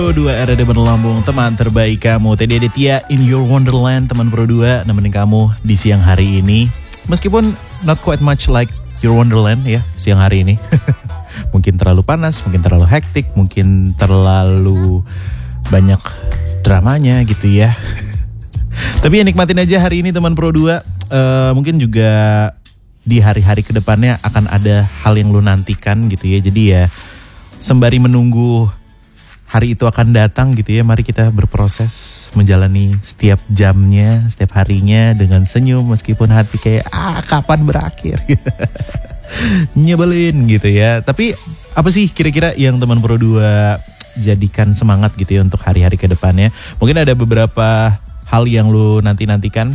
Pro 2 RRD Lampung, teman terbaik kamu. Teddy Aditya in your wonderland, teman Pro 2 nemenin kamu di siang hari ini. Meskipun not quite much like your wonderland ya siang hari ini. Mungkin terlalu panas, mungkin terlalu hektik, mungkin terlalu banyak dramanya gitu ya. Tapi ya nikmatin aja hari ini teman Pro 2. Mungkin juga di hari-hari kedepannya akan ada hal yang lu nantikan gitu ya. Jadi ya sembari menunggu hari itu akan datang gitu ya, mari kita berproses menjalani setiap jamnya, setiap harinya dengan senyum meskipun hati kayak kapan berakhir. Nyebelin gitu ya. Tapi apa sih kira-kira yang teman Pro 2 jadikan semangat gitu ya untuk hari-hari ke depannya? Mungkin ada beberapa hal yang lu nantikan,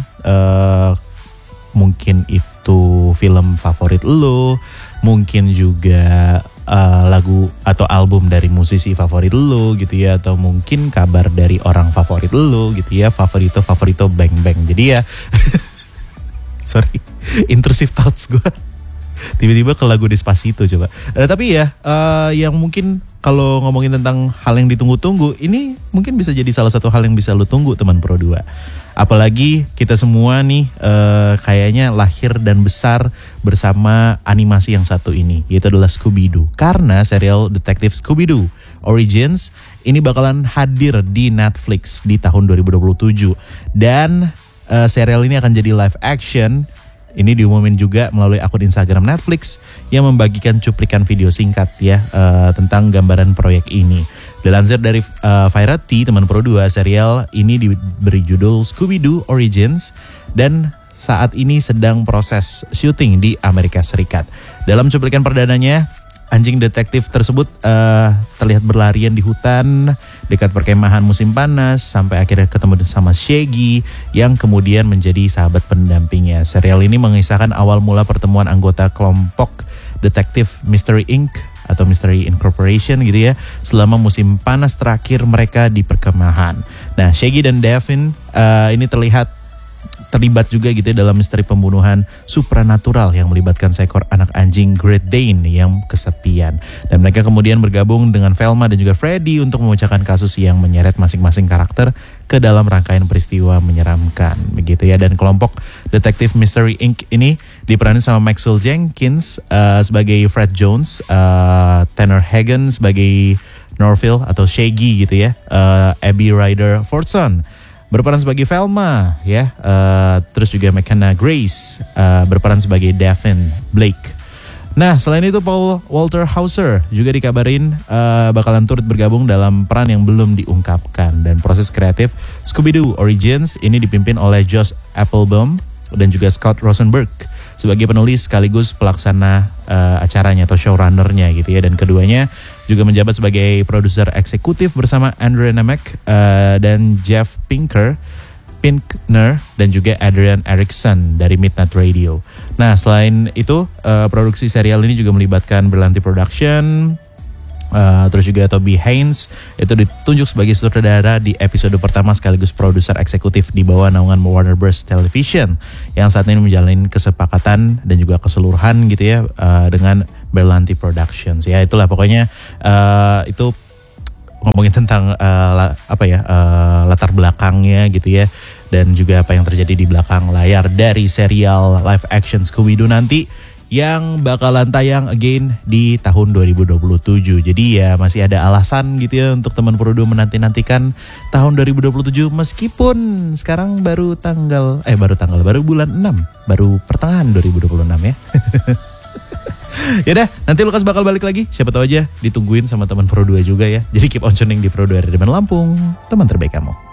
mungkin itu film favorit lu, mungkin juga lagu atau album dari musisi favorit lu gitu ya, atau mungkin kabar dari orang favorit lu gitu ya, favorito bang bang. Jadi ya sorry, intrusive thoughts gue tiba-tiba ke lagu Despacito coba. Tapi ya yang mungkin kalau ngomongin tentang hal yang ditunggu-tunggu, ini mungkin bisa jadi salah satu hal yang bisa lu tunggu teman Pro 2. Apalagi kita semua nih kayaknya lahir dan besar bersama animasi yang satu ini, yaitu adalah Scooby-Doo. Karena serial detektif Scooby-Doo Origins ini bakalan hadir di Netflix di tahun 2027. Dan serial ini akan jadi live action. Ini diumumin juga melalui akun Instagram Netflix yang membagikan cuplikan video singkat ya tentang gambaran proyek ini. Dilansir dari Variety, teman Pro 2, serial ini diberi judul Scooby-Doo Origins dan saat ini sedang proses syuting di Amerika Serikat. Dalam cuplikan perdananya, anjing detektif tersebut terlihat berlarian di hutan dekat perkemahan musim panas sampai akhirnya ketemu sama Shaggy yang kemudian menjadi sahabat pendampingnya. Serial ini mengisahkan awal mula pertemuan anggota kelompok detektif Mystery Inc. atau Mystery Incorporation gitu ya, selama musim panas terakhir mereka di perkemahan. Nah, Shaggy dan Devin ini terlibat juga gitu ya dalam misteri pembunuhan supranatural yang melibatkan seekor anak anjing Great Dane yang kesepian. Dan mereka kemudian bergabung dengan Velma dan juga Freddy untuk memecahkan kasus yang menyeret masing-masing karakter ke dalam rangkaian peristiwa menyeramkan begitu ya. Dan kelompok detektif Mystery Inc. ini diperanin sama Maxwell Jenkins sebagai Fred Jones, Tanner Hagen sebagai Norville atau Shaggy gitu ya, Abby Ryder Fortson berperan sebagai Velma ya, terus juga McKenna Grace berperan sebagai Devin Blake. Nah, selain itu Paul Walter Hauser juga dikabarin bakalan turut bergabung dalam peran yang belum diungkapkan. Dan proses kreatif Scooby-Doo Origins ini dipimpin oleh Josh Applebaum dan juga Scott Rosenberg sebagai penulis sekaligus pelaksana acaranya atau showrunnernya gitu ya. Dan keduanya juga menjabat sebagai produser eksekutif bersama Andre Nemec dan Jeff Pinkner dan juga Adrian Erickson dari Midnight Radio. Nah, selain itu produksi serial ini juga melibatkan Berlanti Production, terus juga Toby Haynes itu ditunjuk sebagai sutradara di episode pertama sekaligus produser eksekutif di bawah naungan Warner Bros Television yang saat ini menjalani kesepakatan dan juga keseluruhan gitu ya dengan Berlanti Productions. Ya itulah pokoknya itu ngomongin tentang latar belakangnya gitu ya, dan juga apa yang terjadi di belakang layar dari serial live action Scooby-Doo nanti yang bakalan tayang again di tahun 2027. Jadi ya masih ada alasan gitu ya untuk teman Pro 2 menanti-nantikan tahun 2027 meskipun sekarang baru bulan 6, baru pertengahan 2026 ya. Yaudah, nanti Lukas bakal balik lagi. Siapa tahu aja ditungguin sama teman Pro 2 juga ya. Jadi keep on tuning di Pro 2 RRD Lampung, teman terbaik kamu.